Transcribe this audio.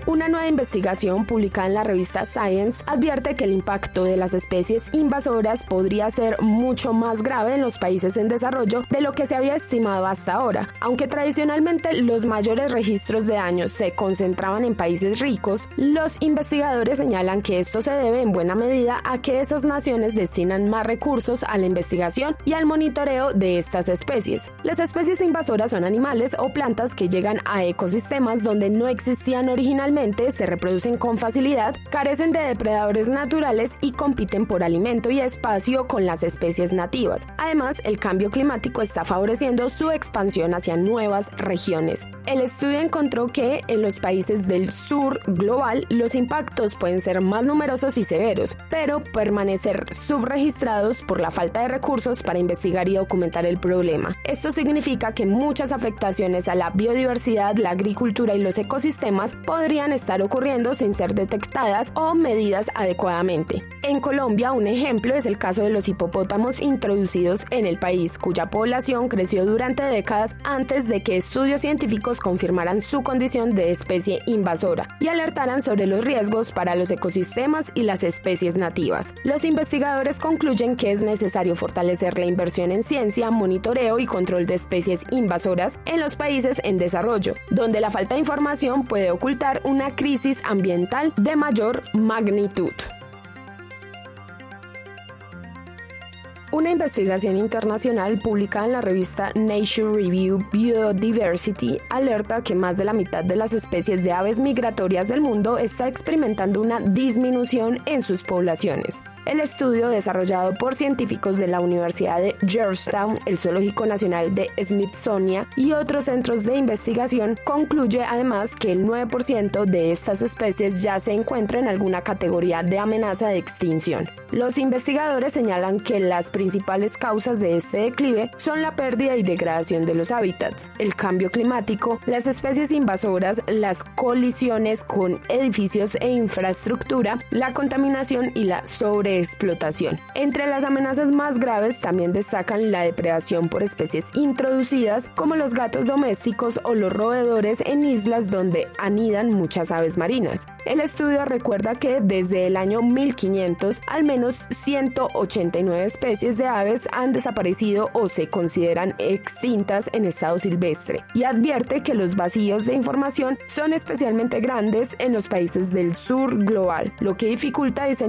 Una nueva investigación publicada en la revista Science advierte que el impacto de las especies invasoras podría ser mucho más grave en los países en desarrollo de lo que se había estimado hasta ahora. Aunque tradicionalmente los mayores registros de daños se concentraban en países ricos, los investigadores señalan que esto se debe en buena medida a que esas naciones destinan más recursos a la investigación y al monitoreo de estas especies. Las especies invasoras son animales o plantas que llegan a ecosistemas donde no existían originalmente, se reproducen con facilidad, carecen de depredadores naturales y compiten por alimento y espacio con las especies nativas. Además, el cambio climático está favoreciendo su expansión hacia nuevas regiones. El estudio encontró que en los países del sur global los impactos pueden ser más numerosos y severos, pero permanecer subregistrados por la falta de recursos para investigar y documentar el problema. Esto significa que muchas afectaciones a la biodiversidad, la agricultura y los ecosistemas podrían estar ocurriendo sin ser detectadas o medidas adecuadamente. En Colombia, un ejemplo es el caso de los hipopótamos introducidos en el país, cuya población creció durante décadas antes de que estudios científicos confirmaran su condición de especie invasora y alertaran sobre los riesgos para los ecosistemas y las especies nativas. Los investigadores concluyen que es necesario fortalecer la inversión en ciencia, monitoreo y control de especies invasoras en los países en desarrollo, donde la falta de información puede ocultar una crisis ambiental de mayor magnitud. Una investigación internacional publicada en la revista Nature Review Biodiversity alerta que más de la mitad de las especies de aves migratorias del mundo está experimentando una disminución en sus poblaciones. El estudio, desarrollado por científicos de la Universidad de Georgetown, el Zoológico Nacional de Smithsonian y otros centros de investigación, concluye además que el 9% de estas especies ya se encuentra en alguna categoría de amenaza de extinción. Los investigadores señalan que las principales causas de este declive son la pérdida y degradación de los hábitats, el cambio climático, las especies invasoras, las colisiones con edificios e infraestructura, la contaminación y la sobreexplotación. Entre las amenazas más graves también destacan la depredación por especies introducidas como los gatos domésticos o los roedores en islas donde anidan muchas aves marinas. El estudio recuerda que desde el año 1500 al menos 189 especies de aves han desaparecido o se consideran extintas en estado silvestre y advierte que los vacíos de información son especialmente grandes en los países del sur global, lo que dificulta diseñar